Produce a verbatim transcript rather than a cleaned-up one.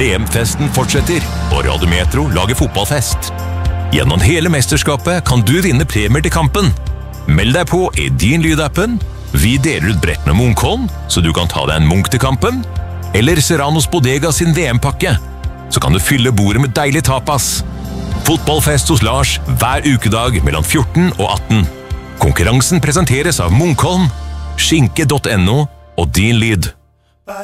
V M-festen fortsetter, og Radio Metro lager fotballfest. Gjennom hele mesterskapet kan du vinne premier til kampen. Meld deg på i din lydappen. Vi deler ut brett med Munkholm, så du kan ta deg en Munk til kampen. Eller Serranos Bodega sin V M-pakke. Så kan du fylle bordet med deilig tapas. Fotballfest hos Lars hver ukedag mellom fjorten og atten. Konkurransen presenteres av Munkholm, skinke punktum no og Din Lyd.